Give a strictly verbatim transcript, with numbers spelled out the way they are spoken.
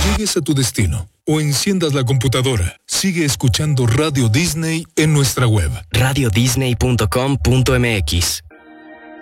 llegues a tu destino o enciendas la computadora, sigue escuchando Radio Disney en nuestra web. radio disney punto com punto m x.